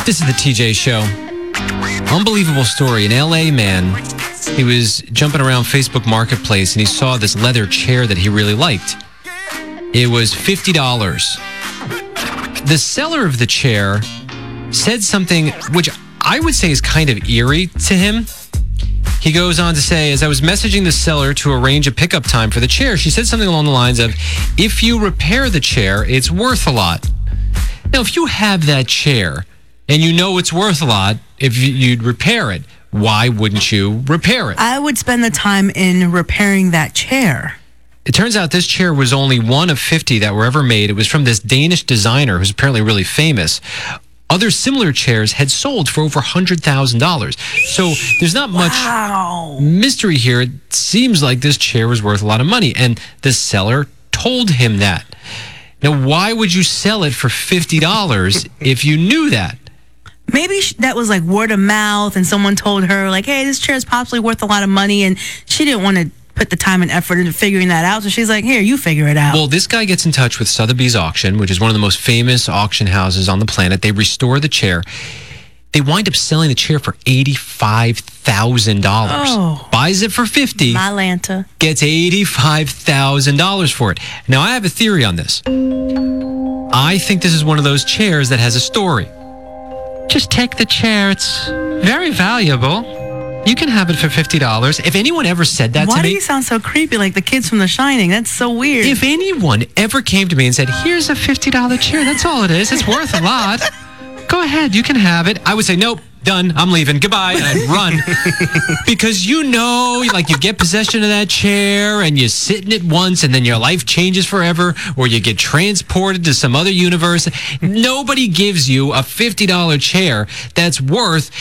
This is the TJ Show. Unbelievable story. An LA man, he was jumping around Facebook Marketplace and he saw this leather chair that he really liked. It was $50. The seller of the chair said something which I would say is kind of eerie to him. He goes on to say, as I was messaging the seller to arrange a pickup time for the chair, she said something along the lines of, if you repair the chair, it's worth a lot. Now, if you have that chair and you know it's worth a lot, if you'd repair it, why wouldn't you repair it? I would spend the time in repairing that chair. It turns out this chair was only one of 50 that were ever made. It was from this Danish designer who's apparently really famous. Other similar chairs had sold for over $100,000. So there's not much mystery here. It seems like this chair was worth a lot of money, and the seller told him that. Now, why would you sell it for $50 if you knew that? Maybe that was like word of mouth and someone told her like, hey, this chair is possibly worth a lot of money, and she didn't want to put the time and effort into figuring that out. So she's like, here, you figure it out. Well, this guy gets in touch with Sotheby's Auction, which is one of the most famous auction houses on the planet. They restore the chair. They wind up selling the chair for $85,000. Oh. Buys it for $50,000. My Lanta. Gets $85,000 for it. Now, I have a theory on this. I think this is one of those chairs that has a story. Just take the chair. It's very valuable. You can have it for $50. If anyone ever said that to me... Why do you sound so creepy like the kids from The Shining? That's so weird. If anyone ever came to me and said, here's a $50 chair, that's all it is. It's worth a lot. Go ahead, you can have it. I would say, nope, done, I'm leaving, goodbye, and I'd run. Because you get possession of that chair and you sit in it once and then your life changes forever, or you get transported to some other universe. Nobody gives you a $50 chair that's worth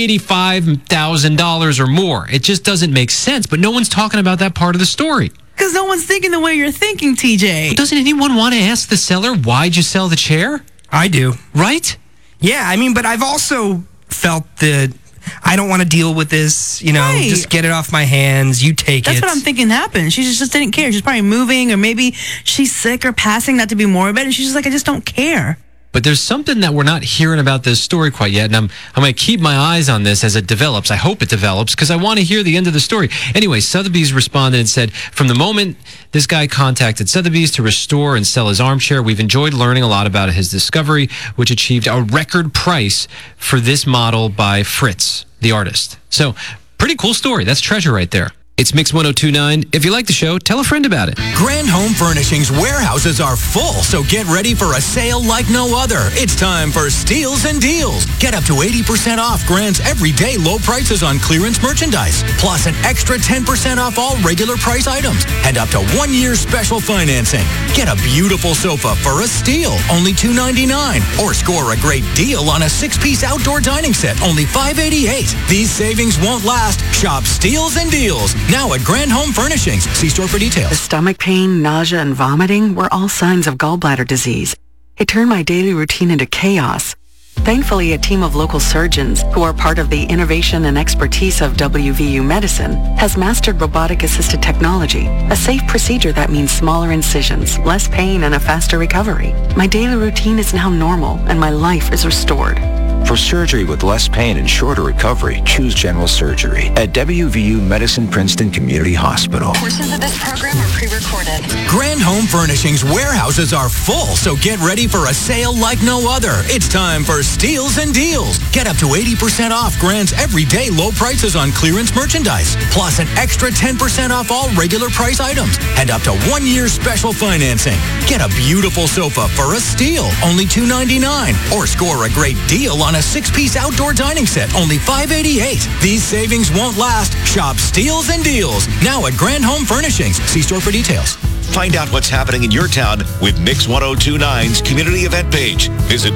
$85,000 or more. It just doesn't make sense, but no one's talking about that part of the story. Because no one's thinking the way you're thinking, TJ. But doesn't anyone want to ask the seller, why'd you sell the chair? I do. Right? Yeah, I mean, but I've also felt that I don't want to deal with this, Right. Just get it off my hands, you take That's it. what I'm thinking happened. She just didn't care. She's probably moving, or maybe she's sick or passing, not to be morbid, and she's just like, I just don't care. But there's something that we're not hearing about this story quite yet, and I'm going to keep my eyes on this as it develops. I hope it develops, because I want to hear the end of the story. Anyway, Sotheby's responded and said, from the moment this guy contacted Sotheby's to restore and sell his armchair, we've enjoyed learning a lot about his discovery, which achieved a record price for this model by Fritz, the artist. So, pretty cool story. That's treasure right there. It's Mix 102.9. If you like the show, tell a friend about it. Grand Home Furnishings warehouses are full, so get ready for a sale like no other. It's time for Steals and Deals. Get up to 80% off Grand's everyday low prices on clearance merchandise, plus an extra 10% off all regular price items, and up to 1 year special financing. Get a beautiful sofa for a steal, only $299, or score a great deal on a 6-piece outdoor dining set, only $588. These savings won't last. Shop Steals and Deals now at Grand Home Furnishings. See store for details. The stomach pain, nausea, and vomiting were all signs of gallbladder disease. It turned my daily routine into chaos. Thankfully, a team of local surgeons, who are part of the innovation and expertise of WVU Medicine, has mastered robotic-assisted technology, a safe procedure that means smaller incisions, less pain, and a faster recovery. My daily routine is now normal, and my life is restored. For surgery with less pain and shorter recovery, choose general surgery at WVU Medicine Princeton Community Hospital. Portions of this program are pre-recorded. Grand Home Furnishings warehouses are full, so get ready for a sale like no other. It's time for Steals and Deals. Get up to 80% off Grand's everyday low prices on clearance merchandise, plus an extra 10% off all regular price items, and up to 1 year special financing. Get a beautiful sofa for a steal, only $299, or score a great deal on a 6-piece outdoor dining set, only $588. These savings won't last. Shop Steals and Deals now at Grand Home Furnishings. See store for details. Find out what's happening in your town with Mix 1029's community event page. Visit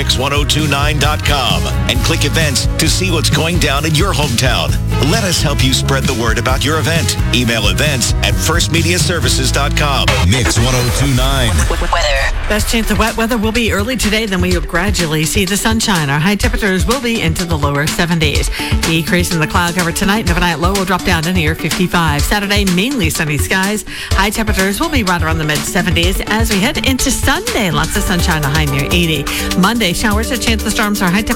mymix1029.com and click events to see what's going down in your hometown. Let us help you spread the word about your event. Email events@firstmediaservices.com. Mix 1029. Weather. Best chance of wet weather will be early today, then we will gradually see the sunshine. Our high temperatures will be into the lower 70s. Decrease in the cloud cover tonight, and overnight low will drop down to near 55. Saturday, mainly sunny skies. High temperatures will be right around the mid-70s as we head into Sunday. Lots of sunshine, a high near 80. Monday, showers, a chance of storms. Our high